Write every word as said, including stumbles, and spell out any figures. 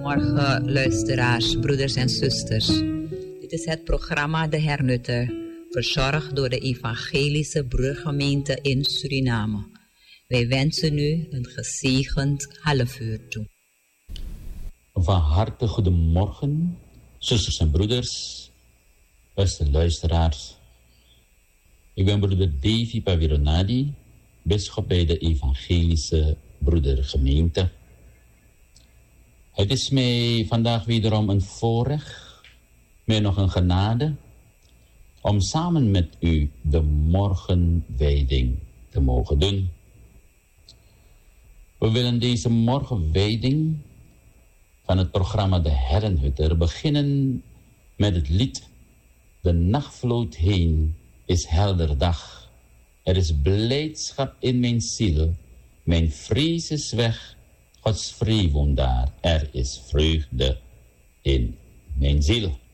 Goedemorgen luisteraars, broeders en zusters. Dit is het programma De Hernutter, verzorgd door de Evangelische Broedergemeente in Suriname. Wij wensen u een gezegend half uur toe. Van harte goedemorgen, zusters en broeders, beste luisteraars. Ik ben broeder Davy Pavironadi, bisschop bij de Evangelische Broedergemeente. Het is mij vandaag wederom een voorrecht, mij nog een genade, om samen met u de morgenwijding te mogen doen. We willen deze morgenwijding van het programma De Herrenhutter beginnen met het lied De nacht vloot heen, is helder dag. Er is blijdschap in mijn ziel, mijn vrees is weg, Gods vrede woont daar. Er is vreugde in mijn ziel.